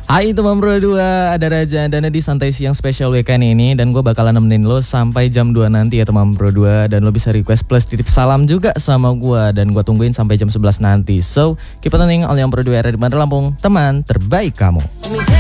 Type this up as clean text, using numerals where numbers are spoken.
Hai teman Pro 2, ada Raja Andana di Santai Siang Special Weekend ini. Dan gue bakalan nemenin lo sampai jam 2 nanti ya teman Pro 2. Dan lo bisa request plus titip salam juga sama gue. Dan gue tungguin sampai jam 11 nanti. So, keep on tuning all yang Pro 2 di Bandar Lampung, teman terbaik kamu.